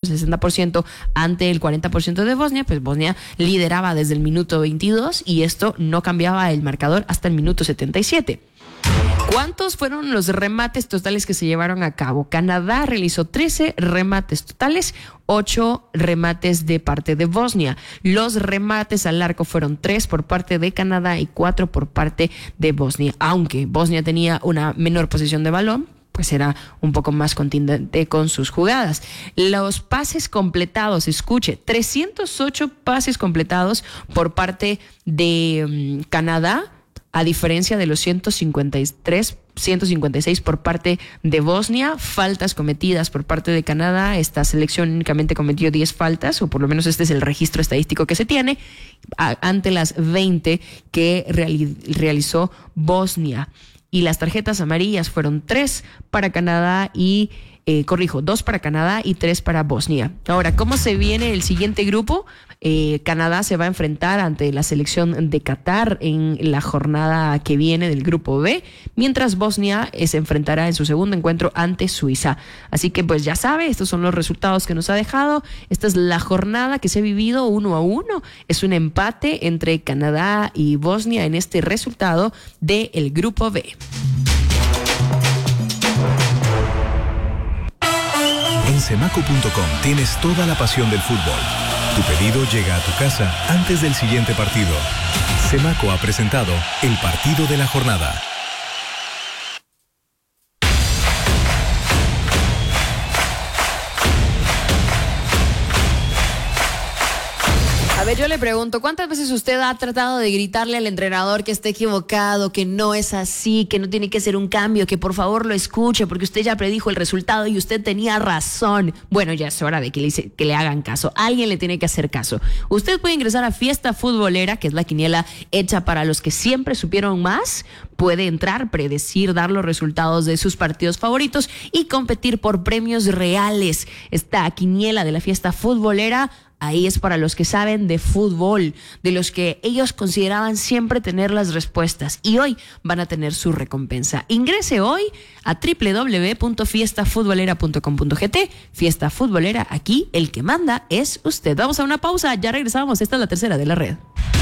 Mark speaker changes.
Speaker 1: 60% ante el 40% de Bosnia, pues Bosnia lideraba desde el minuto 22 y esto no cambiaba el marcador hasta el minuto 77. ¿Cuántos fueron los remates totales que se llevaron a cabo? Canadá realizó 13 remates totales, 8 remates de parte de Bosnia. Los remates al arco fueron 3 por parte de Canadá y 4 por parte de Bosnia. Aunque Bosnia tenía una menor posesión de balón, pues era un poco más contundente con sus jugadas. Los pases completados, escuche, 308 pases completados por parte de Canadá, a diferencia de los 156 por parte de Bosnia. Faltas cometidas por parte de Canadá. Esta selección únicamente cometió 10 faltas, o por lo menos este es el registro estadístico que se tiene, ante las 20 que realizó Bosnia. Y las tarjetas amarillas fueron 3 para Canadá y 2 para Canadá y 3 para Bosnia. Ahora, ¿cómo se viene el siguiente grupo? Canadá se va a enfrentar ante la selección de Qatar en la jornada que viene del grupo B, mientras Bosnia se enfrentará en su segundo encuentro ante Suiza. Así que pues ya sabe, estos son los resultados que nos ha dejado. Esta es la jornada que se ha vivido 1-1. Es un empate entre Canadá y Bosnia en este resultado del grupo B.
Speaker 2: En Semaco.com tienes toda la pasión del fútbol. Tu pedido llega a tu casa antes del siguiente partido. Semaco ha presentado el partido de la jornada.
Speaker 1: A ver, yo le pregunto, ¿cuántas veces usted ha tratado de gritarle al entrenador que está equivocado, que no es así, que no tiene que ser un cambio, que por favor lo escuche porque usted ya predijo el resultado y usted tenía razón? Bueno, ya es hora de que le hagan caso. Alguien le tiene que hacer caso. Usted puede ingresar a Fiesta Futbolera, que es la quiniela hecha para los que siempre supieron más. Puede entrar, predecir, dar los resultados de sus partidos favoritos y competir por premios reales. Esta quiniela de la Fiesta Futbolera, ahí es para los que saben de fútbol, de los que ellos consideraban siempre tener las respuestas, y hoy van a tener su recompensa. Ingrese hoy a www.fiestafutbolera.com.gt. Fiesta Futbolera, aquí el que manda es usted. Vamos a una pausa, ya regresamos. Esta es la tercera de la red.